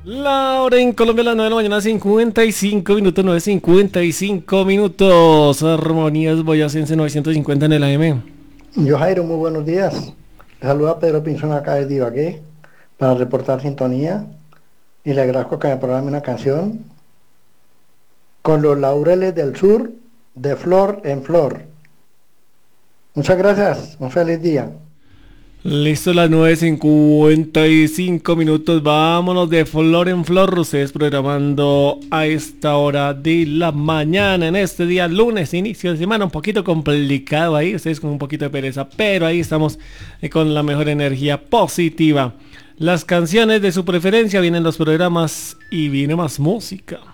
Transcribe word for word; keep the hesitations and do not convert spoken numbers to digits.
La hora en Colombia, las nueve de la mañana, cincuenta y cinco minutos, nueve cincuenta y cinco minutos. Armonías Boyacense novecientos cincuenta en el A M. Yo, Jairo, muy buenos días. Le saluda Pedro Pinzón acá de Ibagué para reportar sintonía y le agradezco que me programe una canción con los laureles del sur de flor en flor. Muchas gracias, un feliz día. Listo, las nueve cincuenta y cinco minutos. Vámonos de flor en flor. Ustedes programando a esta hora de la mañana, en este día lunes, inicio de semana, un poquito complicado ahí. Ustedes con un poquito de pereza, pero ahí estamos eh, con la mejor energía positiva. Las canciones de su preferencia, vienen los programas y viene más música.